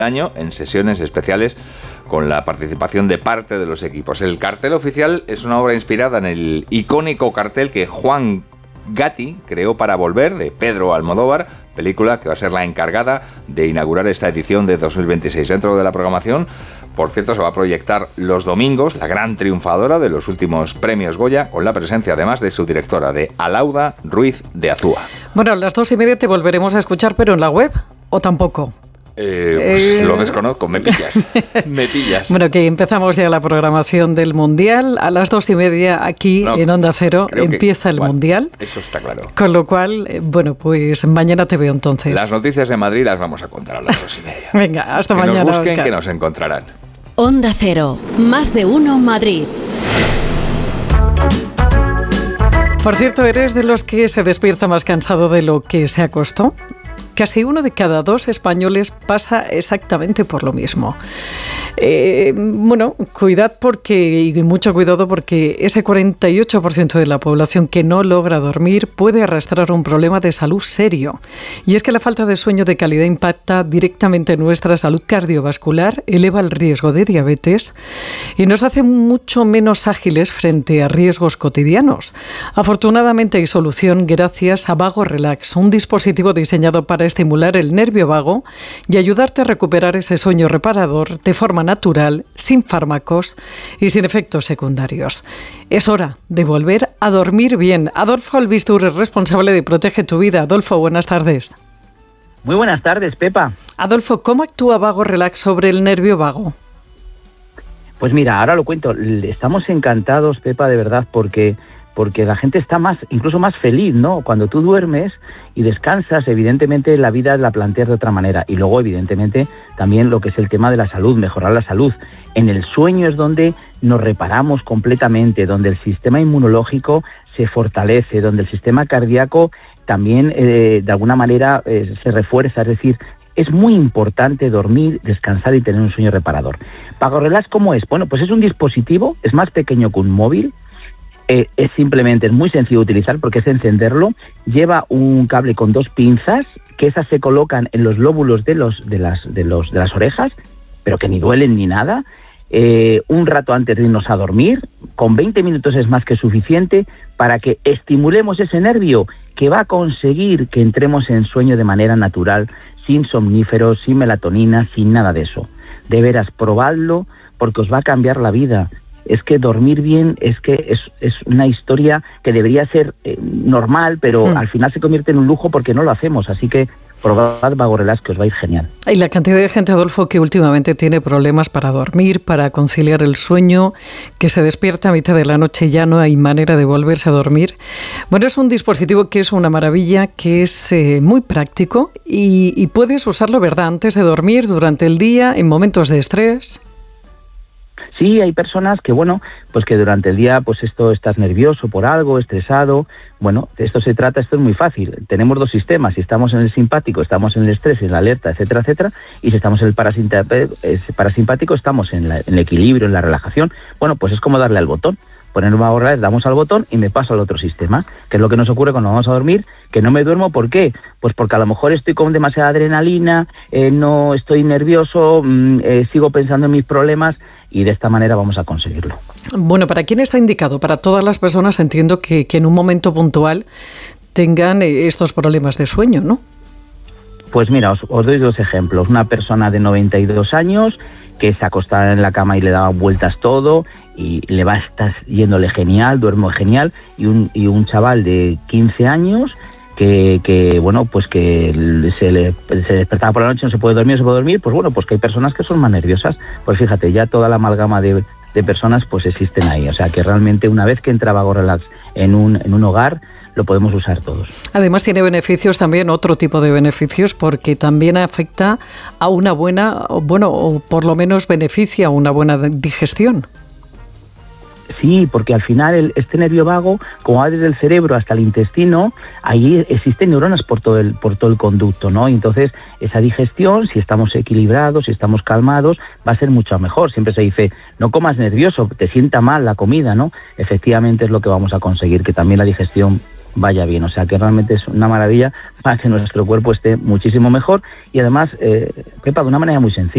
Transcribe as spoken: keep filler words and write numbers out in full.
año en sesiones especiales con la participación de parte de los equipos. El cartel oficial es una obra inspirada en el icónico cartel que Juan Gatti creó para Volver, de Pedro Almodóvar, película que va a ser la encargada de inaugurar esta edición de dos mil veintiséis. Dentro de la programación, por cierto, se va a proyectar los domingos la gran triunfadora de los últimos premios Goya, con la presencia además de su directora, de Alauda Ruiz de Azúa. Bueno, a las dos y media te volveremos a escuchar, pero en la web, ¿o tampoco? Eh, pues eh... Lo desconozco, me pillas, me pillas. Bueno, que empezamos ya la programación del Mundial. A las dos y media aquí no, en Onda Cero empieza que, el bueno, Mundial. Eso está claro. Con lo cual, bueno, pues mañana te veo entonces. Las noticias de Madrid las vamos a contar a las dos y media. Venga, hasta que mañana. Que nos busquen, Oscar. Que nos encontrarán. Onda Cero, más de uno Madrid. Por cierto, ¿eres de los que se despierta más cansado de lo que se acostó? Casi uno de cada dos españoles pasa exactamente por lo mismo. Eh, bueno, cuidad porque, y mucho cuidado porque ese cuarenta y ocho por ciento de la población que no logra dormir puede arrastrar un problema de salud serio. Y es que la falta de sueño de calidad impacta directamente en nuestra salud cardiovascular, eleva el riesgo de diabetes y nos hace mucho menos ágiles frente a riesgos cotidianos. Afortunadamente hay solución gracias a Vago Relax, un dispositivo diseñado para estimular el nervio vago y ayudarte a recuperar ese sueño reparador de forma natural, sin fármacos y sin efectos secundarios. Es hora de volver a dormir bien. Adolfo Albistur es responsable de Protege tu Vida. Adolfo, buenas tardes. Muy buenas tardes, Pepa. Adolfo, ¿cómo actúa Vago Relax sobre el nervio vago? Pues mira, ahora lo cuento. Estamos encantados, Pepa, de verdad, porque... porque la gente está más, incluso más feliz, ¿no? Cuando tú duermes y descansas, evidentemente la vida la planteas de otra manera. Y luego, evidentemente, también lo que es el tema de la salud, mejorar la salud. En el sueño es donde nos reparamos completamente, donde el sistema inmunológico se fortalece, donde el sistema cardíaco también, eh, de alguna manera, eh, se refuerza. Es decir, es muy importante dormir, descansar y tener un sueño reparador. Vago Relax, ¿cómo es? Bueno, pues es un dispositivo, es más pequeño que un móvil. Eh, es simplemente, es muy sencillo de utilizar porque es encenderlo, lleva un cable con dos pinzas, que esas se colocan en los lóbulos de los de las de los de las orejas, pero que ni duelen ni nada. Eh, un rato antes de irnos a dormir, con veinte minutos es más que suficiente para que estimulemos ese nervio que va a conseguir que entremos en sueño de manera natural, sin somníferos, sin melatonina, sin nada de eso. De veras, probadlo porque os va a cambiar la vida. Es que dormir bien es que es, es una historia que debería ser eh, normal, pero hmm. al final se convierte en un lujo porque no lo hacemos. Así que probad Vago Relax, que os va a ir genial. Y la cantidad de gente, Adolfo, que últimamente tiene problemas para dormir, para conciliar el sueño, que se despierta a mitad de la noche y ya no hay manera de volverse a dormir. Bueno, es un dispositivo que es una maravilla, que es eh, muy práctico y, y puedes usarlo, ¿verdad?, antes de dormir, durante el día, en momentos de estrés. Sí, hay personas que, bueno, pues que durante el día, pues esto estás nervioso por algo, estresado. Bueno, de esto se trata, esto es muy fácil. Tenemos dos sistemas, si estamos en el simpático, estamos en el estrés, en la alerta, etcétera, etcétera, y si estamos en el parasimpático, estamos en, la, en el equilibrio, en la relajación. Bueno, pues es como darle al botón. Poner una borra, damos al botón y me paso al otro sistema, que es lo que nos ocurre cuando vamos a dormir, que no me duermo. ¿Por qué? Pues porque a lo mejor estoy con demasiada adrenalina, eh, no estoy nervioso, mmm, eh, sigo pensando en mis problemas, y de esta manera vamos a conseguirlo. Bueno, ¿para quién está indicado? Para todas las personas, entiendo que, que en un momento puntual tengan estos problemas de sueño, ¿no? Pues mira, os, os doy dos ejemplos. Una persona de noventa y dos años que se acostaba en la cama y le daba vueltas todo y le va a estar yéndole genial, duermo genial, y un, y un chaval de quince años que, que bueno, pues que se, le, se despertaba por la noche, no se puede dormir, no se puede dormir, pues bueno, pues que hay personas que son más nerviosas. Pues fíjate, ya toda la amalgama de, de personas pues existen ahí. O sea que realmente una vez que entra Vago Relax en un, en un hogar, lo podemos usar todos. Además tiene beneficios también, otro tipo de beneficios, porque también afecta a una buena, bueno, o por lo menos beneficia a una buena digestión. Sí, porque al final el, este nervio vago, como va desde el cerebro hasta el intestino, ahí existen neuronas por todo el por todo el conducto, ¿no? Y entonces esa digestión, si estamos equilibrados, si estamos calmados, va a ser mucho mejor. Siempre se dice, no comas nervioso, te sienta mal la comida, ¿no? Efectivamente es lo que vamos a conseguir, que también la digestión vaya bien. O sea que realmente es una maravilla para que nuestro cuerpo esté muchísimo mejor y además, eh, Pepa, de una manera muy sencilla.